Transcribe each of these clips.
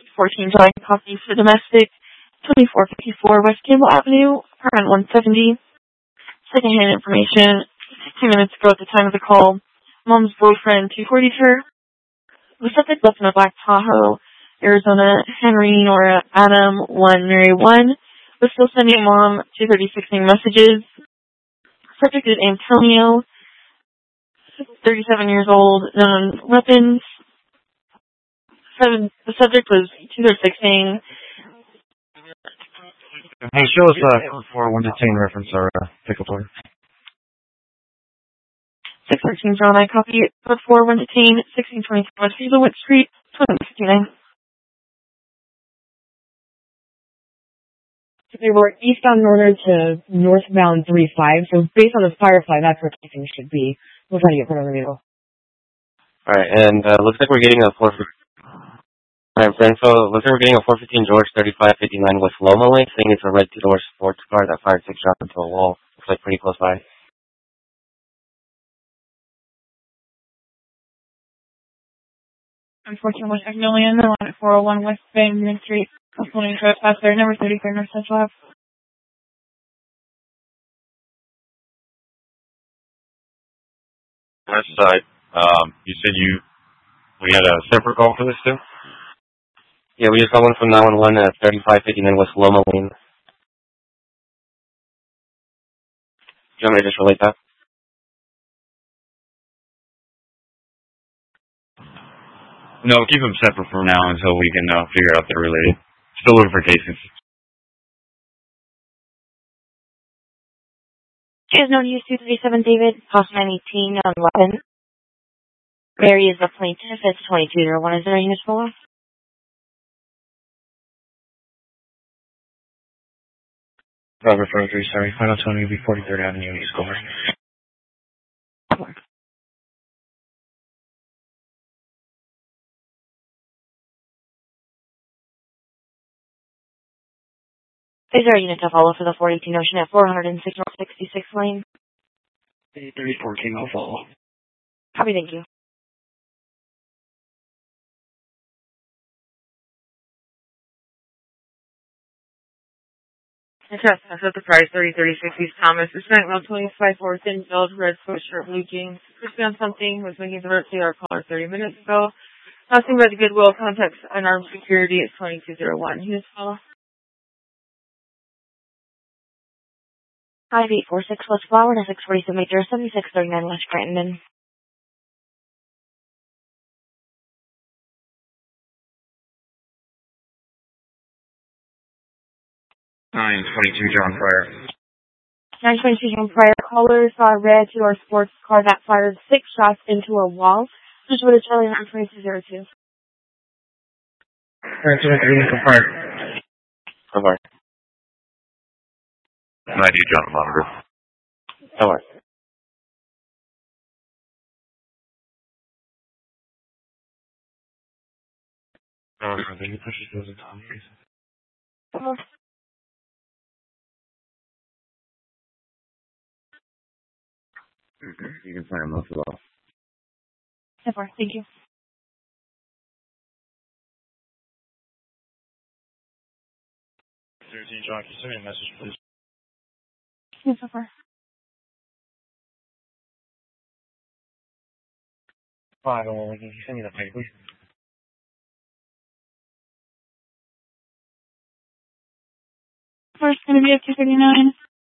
14 Drawing Copy for Domestic, 2454 West Campbell Avenue, apartment 170. Secondhand information, 2 minutes ago at the time of the call. Mom's boyfriend 240'd her. The subject left in a black Tahoe, Arizona, Henry, Nora, Adam, 1, Mary 1. Was still sending Mom 2:36 messages. Subject is Antonio, 37 years old, known weapons. The subject was 2:36. Hey, show us code 4 1 reference or pickup order. 613 John, I copy it. Code 4 1 1620 West Hazelwood Street, 2069. They were eastbound northern to northbound 35, so based on the Firefly, that's where everything should be. We'll try to get from the vehicle. Alright, and looks like we're getting a 415. Alright, for info, looks like we're getting a 415 George 3559 West Loma Lake, saying it's a red two-door sports car that fired 6 shots into a wall. Looks like pretty close by. Unfortunately, Magnolia, they're on at 401 West Bay Main Street. Holding trespass there, number 33 North Central Ave. West side, you said we had a separate call for this too? Yeah, we just got one from 911 at 3559 West Loma Lane. Do you want me to just relate that? No, keep them separate for now until we can figure out they're related. Still looking for cases. Is known to use 237 David, cost 918 on weapon. Mary is the plaintiff. It's 2201. Is there any follow? Robert Frederick, sorry. Final Tony, be 43rd Avenue, East Gore. Is there a unit to follow for the 418 Ocean at 406 North 66 Lane? 34 King, I'll follow. Copy, thank you. Trespass at the price 3036 East Thomas. It's night around 25 4 thin filled, red sweatshirt, blue jeans. Crispy on something, was making the route to our caller 30 minutes ago. Passing by the Goodwill, contacts unarmed security at 2201. Units follow. 5846 West Flower to 647 Major 7639 West Scranton. Nine 22 John Pryor. 922 John Pryor. Caller saw a red two-door sports car that fired 6 shots into a wall. This is what it's Charlie 92202. Alright, so that's really Pryor. Over. 90 John Monitor. Over. Then he pushes those into the You can find him off the wall. Over. Thank you. 13 John, can you send me a message, please? Yes, over. 5, can you send me that paper, please? First going to be at 239.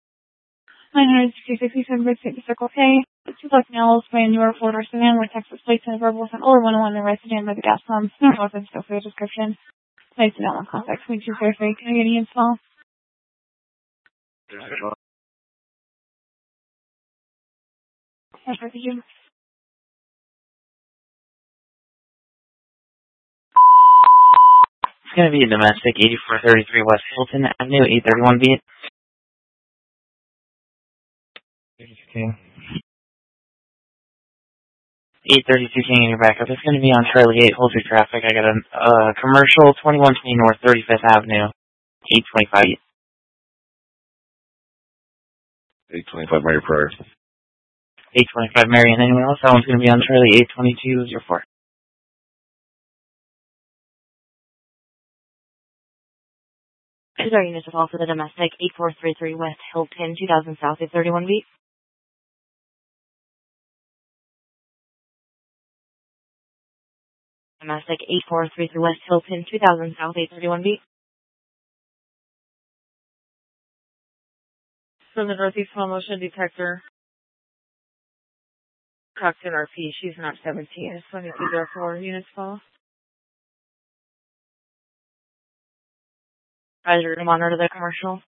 966 Big City Circle K. 2 Black Nails by a newer Florida sedan with Texas plates and a verbal sent or 101 arrested by the gas pumps. No weapons, still for the description. Nice to know on contact. We choose very fake. Can I get any info? Yes, thank you. It's going to be a domestic 8433 West Hilton Avenue, 831 beat. 832 King in your backup. It's going to be on Charlie 8. Hold your traffic. I got a commercial 2120 North 35th Avenue, 825. 825 Mary Pryor. 825 Marion. Anyone else? That one's going to be on Charlie 822 04. Is our units to call for the domestic 8433 West Hilton 2000 South 831 beat? Domestic 8433 West Hilton 2000 South 831 beat. From the Northeast Small Motion Detector. Coxton RP, she's not 17. It's 2204 units call. Advisor to monitor the commercial.